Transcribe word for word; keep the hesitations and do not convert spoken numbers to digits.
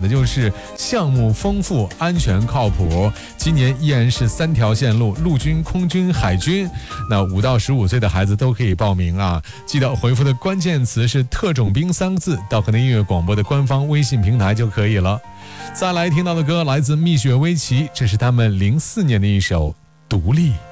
的就是项目丰富、安全靠谱。今年依然是三条线路：陆军、空军、海军。那五到十五岁的孩子都可以报名啊！记得回复的关键词是"特种兵"三个字，到可能音乐广播的官方微信平台就可以了。再来听到的歌来自蜜雪薇琪，这是他们零四年的一首《独立》。